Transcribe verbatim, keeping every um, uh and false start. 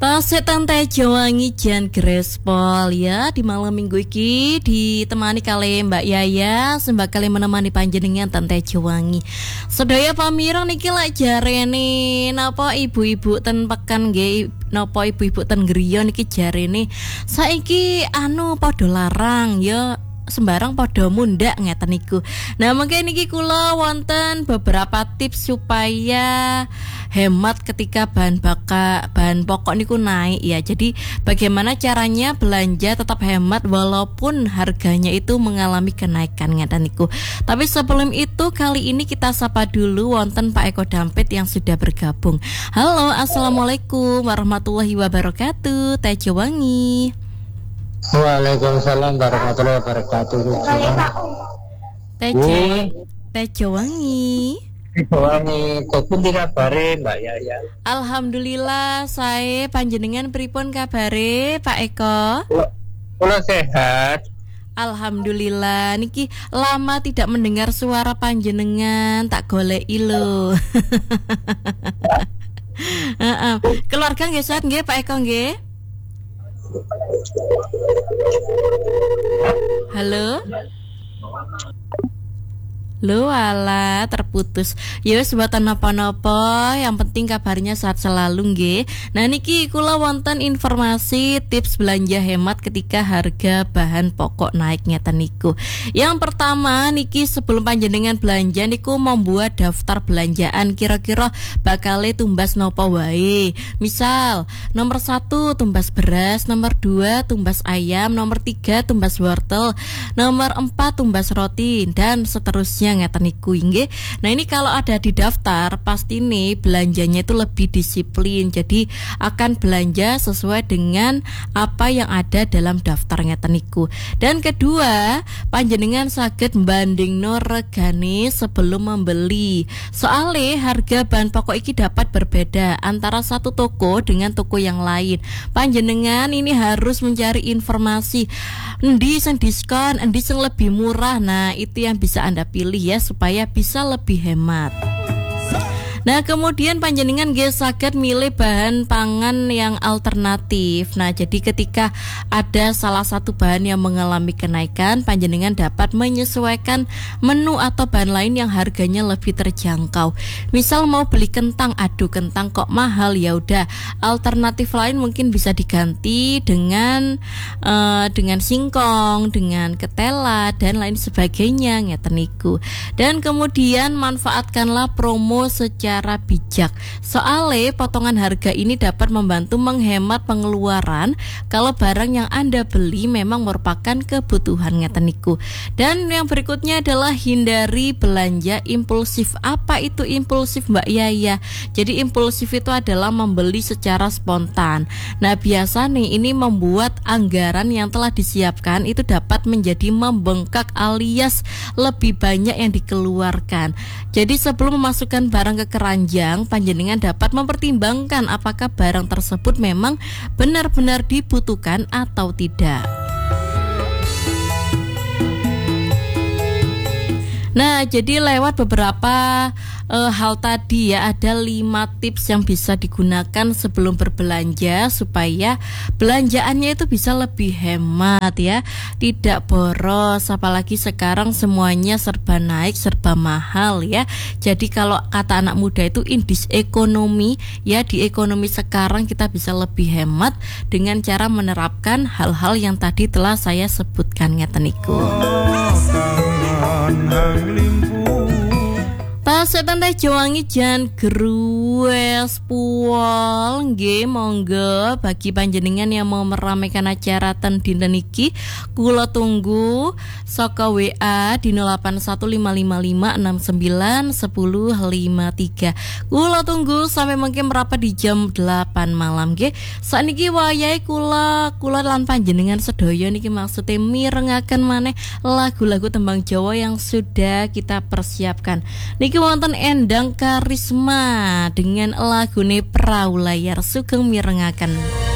Tasik Tante Jawangi Jan Grespol ya di malam minggu iki ditemani kali Mbak Yaya sembah kali menemani panjenengan Tante Jawangi. Sedaya pamirang niki lak jarene napa ibu-ibu ten pekan nggih napa ibu-ibu ten griya niki jarene saiki anu padha larang ya sembarang podo mundak ngeten niku. Nah, mungkin niki kula wonten beberapa tips supaya hemat ketika bahan bakar bahan pokok niku naik ya. Jadi bagaimana caranya belanja tetap hemat walaupun harganya itu mengalami kenaikan ngeten niku. Tapi sebelum itu kali ini kita sapa dulu wonten Pak Eko Dampit yang sudah bergabung. Halo, assalamualaikum warahmatullahi wabarakatuh. Teh Jawangi. Waalaikumsalam warahmatullahi wabarakatuh. Teh Teh Jawangi. Jawangi, kok pun kabare Mbak Yaya? Alhamdulillah, saya panjenengan pripun kabare Pak Eko? Kula sehat. Alhamdulillah, niki lama tidak mendengar suara panjenengan, tak goleki lho. Heeh. Keluarga nggih sehat nggih Pak Eko nggih? Halo? Lu ala terputus. Ya wis mboten napa-napa, yang penting kabarnya sehat selalu nggih. Nah niki kula wonten informasi tips belanja hemat ketika harga bahan pokok naik ngeten niku. Yang pertama niki sebelum panjenengan belanja niku membuat daftar belanjaan kira-kira bakal tumbas napa wae. Misal, nomor satu tumbas beras, nomor dua tumbas ayam, nomor tiga tumbas wortel, nomor empat tumbas roti dan seterusnya ngeten niku nggih. Nah ini kalau ada di daftar pasti nih belanjanya itu lebih disiplin. Jadi akan belanja sesuai dengan apa yang ada dalam daftar ngeten niku. Dan kedua, panjenengan saged bandingno regane sebelum membeli. Soale harga bahan pokok iki dapat berbeda antara satu toko dengan toko yang lain. Panjenengan ini harus mencari informasi endi sing diskon, endi sing lebih murah. Nah, itu yang bisa Anda pilih ya supaya bisa lebih hemat. Nah kemudian panjenengan nggih saged milih bahan pangan yang alternatif. Nah jadi ketika ada salah satu bahan yang mengalami kenaikan, panjenengan dapat menyesuaikan menu atau bahan lain yang harganya lebih terjangkau. Misal mau beli kentang, aduh kentang kok mahal, ya udah alternatif lain mungkin bisa diganti dengan uh, dengan singkong, dengan ketela dan lain sebagainya ngeten niku. Dan kemudian manfaatkanlah promo secara secara bijak. Soale potongan harga ini dapat membantu menghemat pengeluaran kalau barang yang Anda beli memang merupakan kebutuhan ngeten niku. Dan yang berikutnya adalah hindari belanja impulsif. Apa itu impulsif Mbak Yaya? Jadi impulsif itu adalah membeli secara spontan. Nah biasa nih ini membuat anggaran yang telah disiapkan itu dapat menjadi membengkak alias lebih banyak yang dikeluarkan. Jadi sebelum memasukkan barang ke keranjang, panjenengan dapat mempertimbangkan apakah barang tersebut memang benar-benar dibutuhkan atau tidak. Nah, jadi lewat beberapa uh, hal tadi ya, ada lima tips yang bisa digunakan sebelum berbelanja supaya belanjaannya itu bisa lebih hemat ya, tidak boros. Apalagi sekarang semuanya serba naik, serba mahal ya. Jadi kalau kata anak muda itu indis ekonomi ya, di ekonomi sekarang kita bisa lebih hemat dengan cara menerapkan hal-hal yang tadi telah saya sebutkan ngeten niku. Tasik Tante Jawangi Jan Grues Puol nggih, monggo bagi panjenengan yang mau meramaikan acara ten dinten iki kula tunggu saka W A di nol delapan satu lima lima lima enam sembilan satu nol lima tiga. Kula tunggu sampai mungkin merapat di jam delapan malam nggih. Sakniki wayahe kula kula lan panjenengan sedaya niki maksude mirengaken maneh lagu-lagu tembang Jawa yang sudah kita persiapkan. Niki wonten Endang Karisma dengan lagune Perahu Layar, sugeng mirengaken.